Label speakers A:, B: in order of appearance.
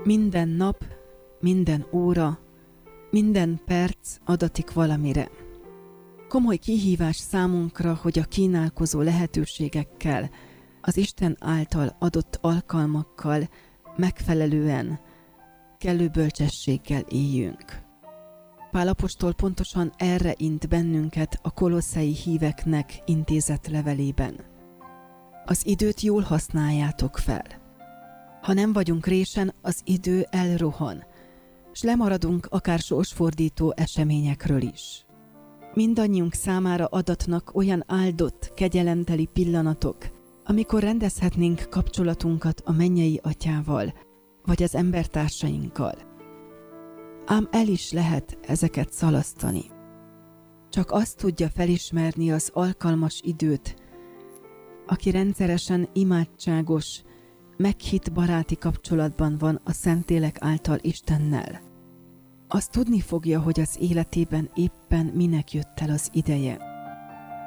A: Minden nap, minden óra, minden perc adatik valamire. Komoly kihívás számunkra, hogy a kínálkozó lehetőségekkel, az Isten által adott alkalmakkal megfelelően, kellő bölcsességgel éljünk. Pál apostol pontosan erre int bennünket a kolosszai híveknek intézett levelében. Az időt jól használjátok fel. Ha nem vagyunk résen, az idő elrohan, s lemaradunk akár sorsfordító eseményekről is. Mindannyiunk számára adatnak olyan áldott, kegyelemteli pillanatok, amikor rendezhetnénk kapcsolatunkat a mennyei Atyával, vagy az embertársainkkal. Ám el is lehet ezeket szalasztani. Csak azt tudja felismerni az alkalmas időt, aki rendszeresen imádságos, meghitt baráti kapcsolatban van a Szentlélek által Istennel. Az tudni fogja, hogy az életében éppen minek jött el az ideje.